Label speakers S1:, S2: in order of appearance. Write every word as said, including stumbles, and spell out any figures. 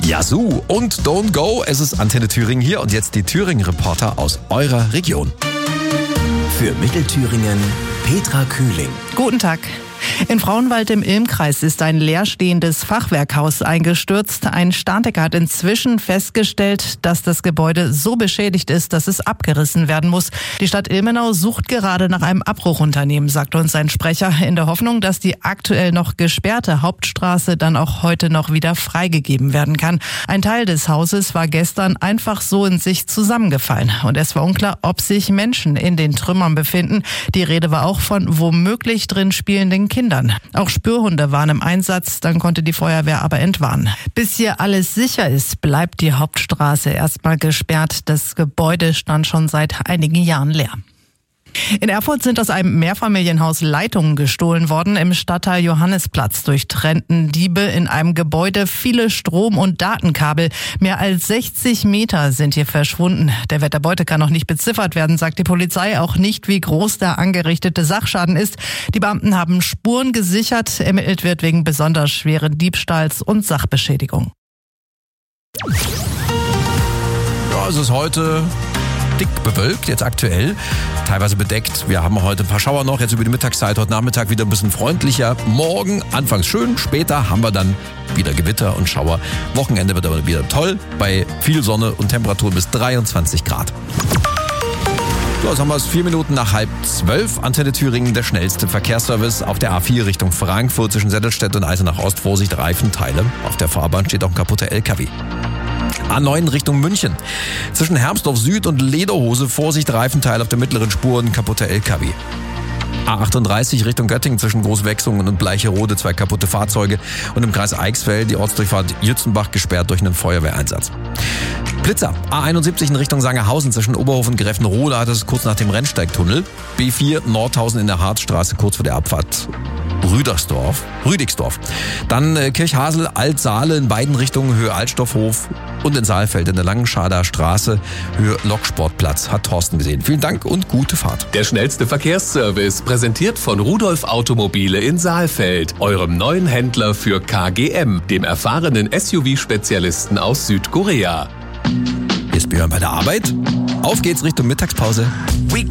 S1: Yazoo und Don't Go. Es ist Antenne Thüringen hier und jetzt die Thüringen-Reporter aus eurer Region.
S2: Für Mittelthüringen Petra Kühling.
S3: Guten Tag. In Frauenwald im Ilmkreis ist ein leerstehendes Fachwerkhaus eingestürzt. Ein Statiker hat inzwischen festgestellt, dass das Gebäude so beschädigt ist, dass es abgerissen werden muss. Die Stadt Ilmenau sucht gerade nach einem Abbruchunternehmen, sagt uns ein Sprecher, in der Hoffnung, dass die aktuell noch gesperrte Hauptstraße dann auch heute noch wieder freigegeben werden kann. Ein Teil des Hauses war gestern einfach so in sich zusammengefallen und es war unklar, ob sich Menschen in den Trümmern befinden. Die Rede war auch von womöglich drin spielenden Kindern. Auch Spürhunde waren im Einsatz, dann konnte die Feuerwehr aber entwarnen. Bis hier alles sicher ist, bleibt die Hauptstraße erstmal gesperrt. Das Gebäude stand schon seit einigen Jahren leer. In Erfurt sind aus einem Mehrfamilienhaus Leitungen gestohlen worden. Im Stadtteil Johannisplatz durchtrennten Diebe in einem Gebäude viele Strom- und Datenkabel. Mehr als sechzig Meter sind hier verschwunden. Der Wert der Beute kann noch nicht beziffert werden, sagt die Polizei. Auch nicht, wie groß der angerichtete Sachschaden ist. Die Beamten haben Spuren gesichert. Ermittelt wird wegen besonders schweren Diebstahls und Sachbeschädigung.
S1: Ja, es ist heute dick bewölkt, jetzt aktuell, teilweise bedeckt. Wir haben heute ein paar Schauer noch, jetzt über die Mittagszeit, heute Nachmittag wieder ein bisschen freundlicher. Morgen anfangs schön, später haben wir dann wieder Gewitter und Schauer. Wochenende wird aber wieder toll, bei viel Sonne und Temperaturen bis dreiundzwanzig Grad. So, jetzt haben wir es vier Minuten nach halb zwölf. Antenne Thüringen, der schnellste Verkehrsservice auf der A vier Richtung Frankfurt zwischen Settelstedt und Eisenach Ost. Vorsicht, Reifenteile. Auf der Fahrbahn steht auch ein kaputter L K W. A neun Richtung München. Zwischen Hermsdorf Süd und Lederhose, Vorsicht, Reifenteil auf der mittleren Spur und ein kaputter L K W. A achtunddreißig Richtung Göttingen zwischen Großwechsungen und Bleicherode, zwei kaputte Fahrzeuge. Und im Kreis Eichsfeld die Ortsdurchfahrt Jützenbach gesperrt durch einen Feuerwehreinsatz. Blitzer. A einundsiebzig in Richtung Sangerhausen zwischen Oberhof und Greffenroda, das ist kurz nach dem Rennsteigtunnel. B vier Nordhausen in der Harzstraße kurz vor der Abfahrt Rüdersdorf, Rüdigsdorf. Dann äh, Kirchhasel, Altsaale in beiden Richtungen, Höhe Altstoffhof und in Saalfeld in der Langenschader Straße, Höhe Loksportplatz, hat Thorsten gesehen. Vielen Dank und gute Fahrt.
S4: Der schnellste Verkehrsservice, präsentiert von Rudolf Automobile in Saalfeld, eurem neuen Händler für K G M, dem erfahrenen S U V-Spezialisten aus Südkorea.
S1: Hier ist Björn bei der Arbeit. Auf geht's Richtung Mittagspause.